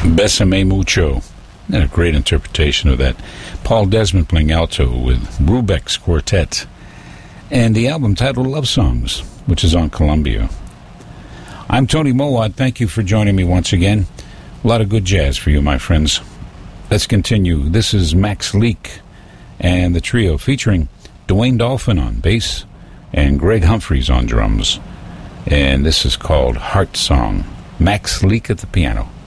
Besame Mucho. And a great interpretation of that. Paul Desmond playing alto with Rubeck's Quartet. And the album titled Love Songs, which is on Columbia. I'm Tony Mowat. Thank you for joining me once again. A lot of good jazz for you, my friends. Let's continue. This is Max Leake and the trio featuring Dwayne Dolphin on bass and Greg Humphreys on drums. And this is called Heart Song. Max Leake at the piano.